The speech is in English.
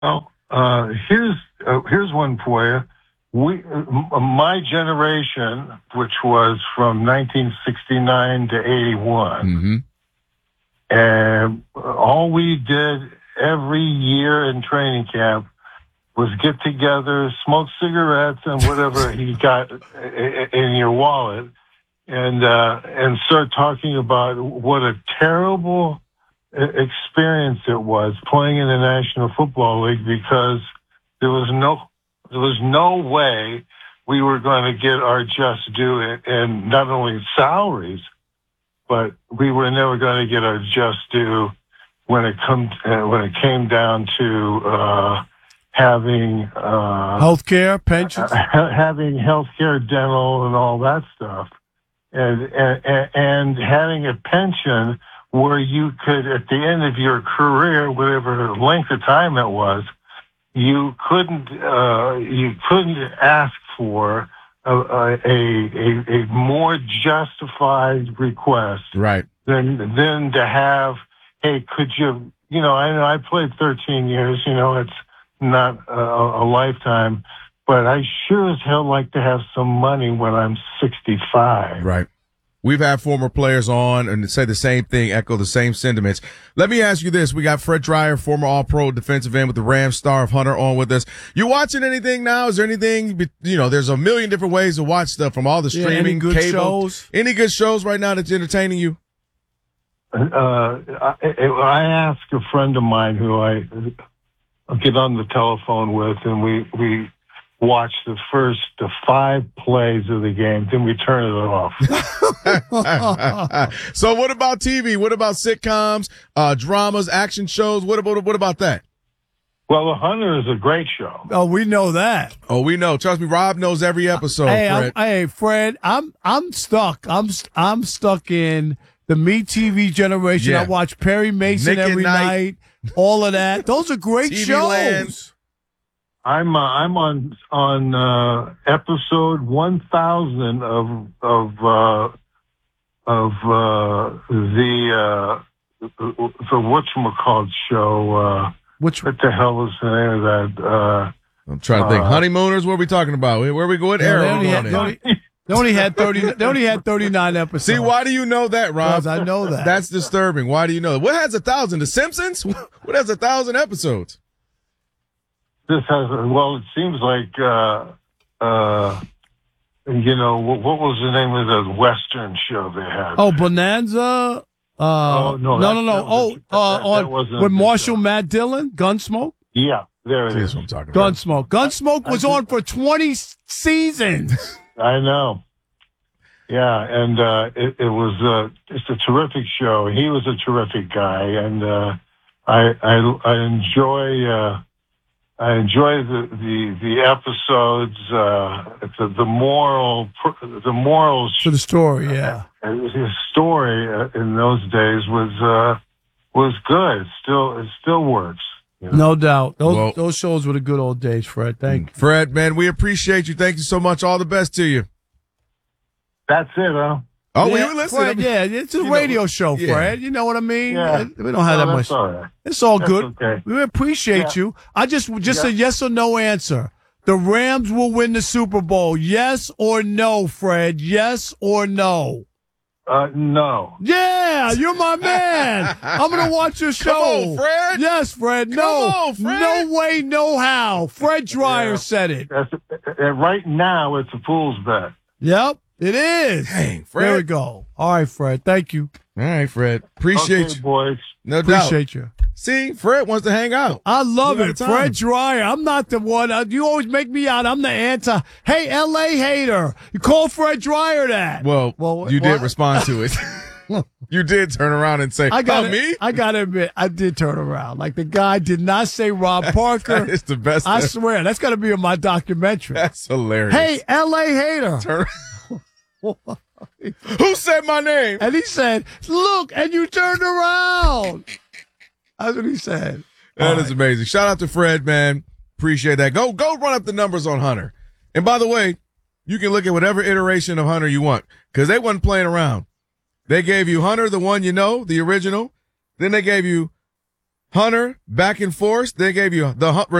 Well, here's one for you. My generation, which was from 1969 to 81, Mm-hmm. and all we did every year in training camp was get together, smoke cigarettes, and whatever you got in your wallet, and start talking about what a terrible experience it was playing in the National Football League, because there was no way we were going to get our just due in not only salaries, but we were never going to get our just due when it came down to having healthcare, pensions, having healthcare, dental, and all that stuff, and having a pension where you could, at the end of your career, whatever length of time it was, you couldn't ask for a more justified request, Right. than to have, hey, could you, I played 13 years, it's not a lifetime, but I sure as hell like to have some money when I'm 65. Right. We've had former players on and say the same thing, echo the same sentiments. Let me ask you this. We got Fred Dryer, former All-Pro defensive end with the Rams, star of Hunter, on with us. You watching anything now? Is there anything, there's a million different ways to watch stuff from all the streaming, any good cable. shows? Any good shows right now that's entertaining you? I asked a friend of mine who I get on the telephone with, and we watch the first 5 plays of the game, then we turn it off. So what about TV? What about sitcoms, dramas, action shows? What about that? Well, The Hunter is a great show. Oh, we know that. Oh, we know. Trust me, Rob knows every episode. Fred, I'm stuck. I'm stuck in the Me TV generation. Yeah. I watch Perry Mason Nick at every night. All of that. Those are great TV shows. Land. I'm on episode 1000 of the whatchamacallit show. What the hell is the name of that? I'm trying to think. Honeymooners. What are we talking about? Where are we going? They only had 39 episodes. See, why do you know that, Rob? Because I know that. That's disturbing. Why do you know that? What has 1,000? The Simpsons? What has 1,000 episodes? This has, it seems like, what was the name of the Western show they had? Oh, Bonanza? With Marshall Matt Dillon, Gunsmoke? Yeah, there it is. What I'm talking about. Gunsmoke was on for 20 seasons. I know. Yeah, and it was it's a terrific show. He was a terrific guy, and I enjoy the episodes. The morals to the story. Yeah, his story in those days was good. It still works. No doubt. Those shows were the good old days, Fred. Thank you. Fred, man, we appreciate you. Thank you so much. All the best to you. That's it, huh? Oh, yeah, we were listening. Fred, it's a radio show, Fred. Yeah. You know what I mean? Yeah. We don't have that much. All right. It's all good. Okay. We appreciate you. I just a yes or no answer. The Rams will win the Super Bowl. Yes or no, Fred? Yes or no? No. Yeah, you're my man. I'm going to watch your show. Come on, Fred. Yes, Fred. No. Fred. No way, no how. Fred Dryer said it. Right now, it's a fool's bet. Yep, it is. Dang, Fred. There we go. All right, Fred. Thank you. All right, Fred. Appreciate Okay, you. boys. No Appreciate doubt. you. See, Fred wants to hang out. I love You it. got time. Fred Dryer. I'm not the one. You always make me out. I'm the anti. Hey, L.A. hater. You call Fred Dryer that. Well, you did respond to it. You did turn around and say, me? I got to admit, I did turn around. Like, the guy did not say Rob Parker. It's the best. I swear. That's got to be in my documentary. That's hilarious. Hey, L.A. hater. Who said my name? And he said, look, and you turned around. That's what he said. That is amazing. Shout out to Fred, man. Appreciate that. Go run up the numbers on Hunter. And by the way, you can look at whatever iteration of Hunter you want, because they wasn't playing around. They gave you Hunter, the one you know, the original. Then they gave you Hunter, back and forth. They gave you the